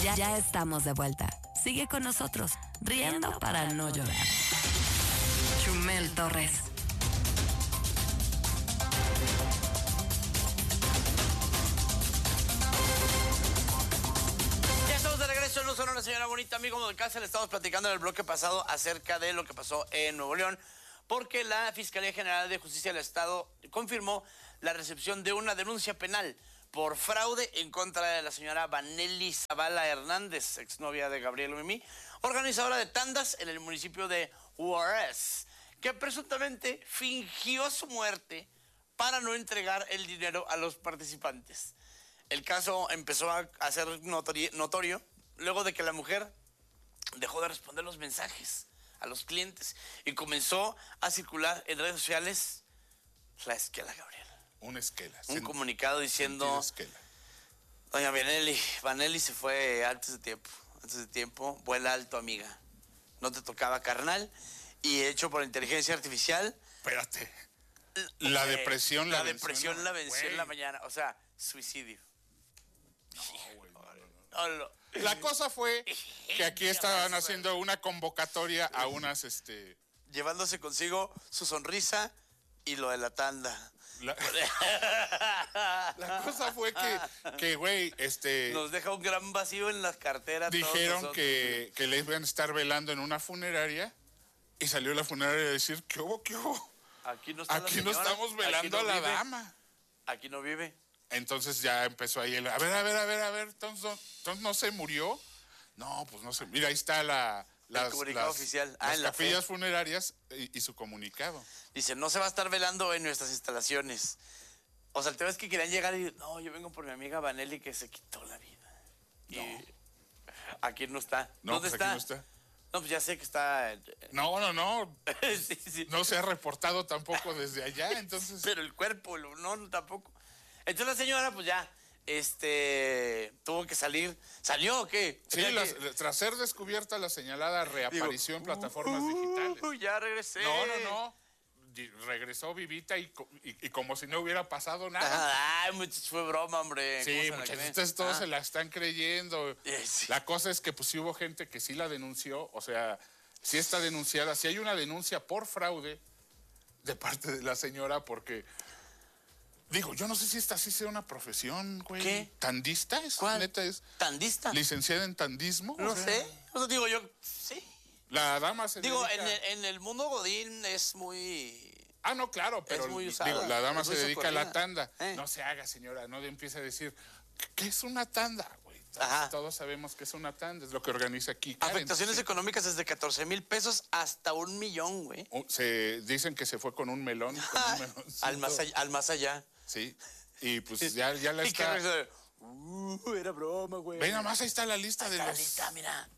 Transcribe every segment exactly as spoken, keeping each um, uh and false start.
Ya, ya estamos de vuelta. Sigue con nosotros, riendo para no llorar. Chumel Torres. Ya estamos de regreso en Luz Sonora, señora bonita, amigo del Casa. Le estamos platicando en el bloque pasado acerca de lo que pasó en Nuevo León, porque la Fiscalía General de Justicia del Estado confirmó la recepción de una denuncia penal por fraude en contra de la señora Vanelly Zavala Hernández, exnovia de Gabriel Mimí, organizadora de tandas en el municipio de Juárez, que presuntamente fingió su muerte para no entregar el dinero a los participantes. El caso empezó a, a ser notori- notorio luego de que la mujer dejó de responder los mensajes a los clientes y comenzó a circular en redes sociales la esquela, Gabriel. Una esquela. Un comunicado diciendo: esquela. Doña Vanelly, Vanelly se fue antes de tiempo, antes de tiempo, vuela alto, amiga. No te tocaba, carnal. Y hecho por inteligencia artificial. Espérate. La eh, depresión la, la venció. depresión la venció Güey. en la mañana. O sea, suicidio. No, güey, no, no, no. Oh, no. La cosa fue que aquí estaban haciendo una convocatoria a unas, este... Llevándose consigo su sonrisa y lo de la tanda. La, la cosa fue que, que, güey, este... Nos deja un gran vacío en las carteras. Dijeron que, que les iban a estar velando en una funeraria y salió la funeraria a decir, ¿qué hubo, qué hubo? Aquí no, está Aquí la no señora, estamos velando aquí no a la vive, dama. Aquí no vive. Entonces ya empezó ahí el, a ver, a ver, a ver, a ver, entonces, no- entonces no se murió. No, pues no se, mira, ahí está la, las, comunicado las- oficial. Ah, las en la capillas fe. funerarias y, y su comunicado. Dice, no se va a estar velando en nuestras instalaciones. O sea, el tema es que querían llegar y no, yo vengo por mi amiga Vanelly que se quitó la vida. Y No. aquí no está. No, ¿Dónde pues aquí está? no está. No, pues ya sé que está. eh, No, no, no, sí, sí. no se ha reportado tampoco desde allá, entonces... Pero el cuerpo, lo- no, no, tampoco. Entonces la señora, pues ya, este, tuvo que salir. ¿Salió o qué? O Sí, sea las- que- tras ser descubierta la señalada reaparición en digo, plataformas "Uh, digitales. ya regresé. No, no, no. Di- Regresó vivita y, co- y, y como si no hubiera pasado nada. Ay, muchachos, fue broma, hombre. ¿Cómo Sí, se la muchachos, creen? ustedes todos Ah. se la están creyendo. Eh, sí. La cosa es que pues sí hubo gente que sí la denunció, o sea, sí está denunciada, sí hay una denuncia por fraude de parte de la señora porque, digo, yo no sé si esta sí sea una profesión, güey. ¿Qué? ¿Tandista? ¿Es, ¿Cuál? neta es ¿Tandista? licenciada en tandismo? No O sea, sé. O sea, digo yo, sí. La dama se Digo, dedica... en el, en el mundo godín es muy... Ah, no, claro, pero Es muy usada, digo, la dama es se muy dedica a la socorrida. tanda. Eh. No se haga, señora, no empiece a decir, ¿qué es una tanda, güey? Ajá. Todos sabemos que es una tanda, es lo que organiza aquí Karen. Afectaciones Sí. económicas desde catorce mil pesos hasta un millón, güey. Uh, Se dicen que se fue con un melón. Con un meloncito. al, más allá, al más allá. Sí. Y pues ya, ya la Y que está. risa de, uh, era broma, güey. Ve nomás, ahí está la lista de Está los, lista, mira.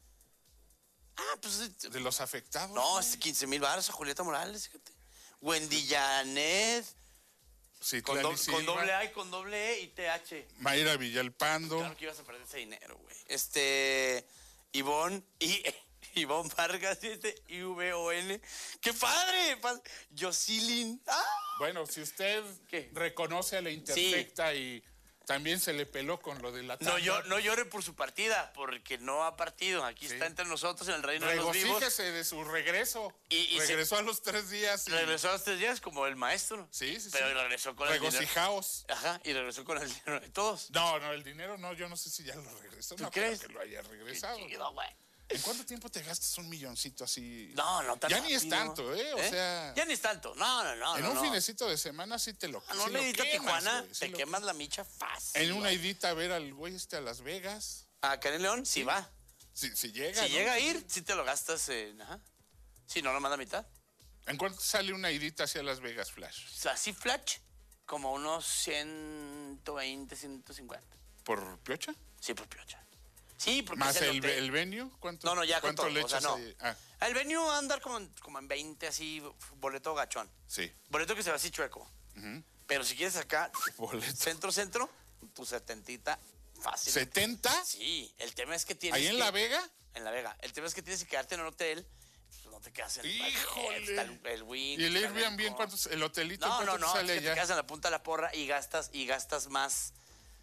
Ah, pues... de los afectados. No, güey. es quince mil baros a Julieta Morales, fíjate. Wendy Janet, Sí, con, Tlali do- Silva, con doble A y con doble E y T H. Mayra Villalpando. Claro que ibas a perder ese dinero, güey. Este, Ivonne, y Ivonne Vargas, este, I V O N. ¡Qué padre! Pa- Jocelyn. ¡Ah! Bueno, si usted ¿Qué? reconoce a la Interfecta y también se le peló con lo de la tanda. No, yo, no llore por su partida, porque no ha partido. Aquí Sí. está entre nosotros en el reino de los vivos. Regocíjese de su regreso. Y- y se- Regresó a los tres días. y- Regresó a los tres días como el maestro. Sí, sí, Pero sí. regresó con el dinero. Regocijaos. Ajá, y regresó con el dinero de todos. No, no, el dinero no, yo no sé si ya lo regresó. ¿Tú No creo crees? que lo haya regresado. Qué chido, güey. ¿En cuánto tiempo te gastas un milloncito así? No, no tan Ya ni es rápido. tanto, ¿eh? O sea, Ya ni es tanto. No, no, no. en no, un no. finecito de semana sí te lo Ah, no sí le lo edito a quemas, Tijuana, güey, sí te lo- quemas la micha fácil. En una güey. idita a ver al güey este a Las Vegas. A Karen León, sí, va. Si, si llega. Si ¿no? llega a ir, sí te lo gastas en. Ajá. Si no, nomás la mitad. ¿En cuánto sale una idita hacia Las Vegas, Flash? O sea, así flash, como unos ciento veinte, ciento cincuenta. ¿Por piocha? Sí, por piocha. Sí, porque ¿Más es el, hotel. el venue? ¿Cuánto, No, no, ya con ¿cuánto todo. le O sea, echas no. ahí? Ah, El venue va a andar como en, como en veinte, así, boleto gachón. sí. Boleto que se va así chueco. Ujú. Pero si quieres acá, Boleto. centro, centro, tu setentita fácil. ¿setenta? Sí, el tema es que tienes ¿Ahí en que- La Vega? En La Vega. El tema es que tienes que quedarte en un hotel, pues no te quedas en ¡Híjole! está el, el Wynn, ¿Y el está Airbnb en Bangkok. cuánto? ¿El hotelito en No, cuánto no, te no, sale es que te allá? quedas en la punta de la porra y gastas, y gastas más.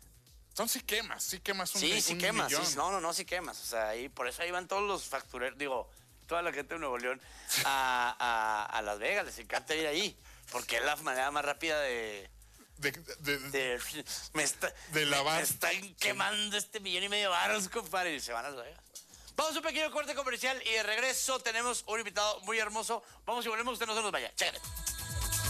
Entonces sí quemas, sí quemas un, Sí, sí un quemas, millón. sí, no, no, no, sí quemas. O sea, ahí, por eso ahí van todos los factureros, digo, toda la gente de Nuevo León a, a, a Las Vegas, les encanta ir ahí, porque es la manera más rápida de... De, de, de, de me, está, de lavar. me, me están quemando este millón y medio de varos, compadre, y se van a Las Vegas. Vamos a un pequeño corte comercial y de regreso tenemos un invitado muy hermoso. Vamos y volvemos, usted no se nos vaya. Chécate.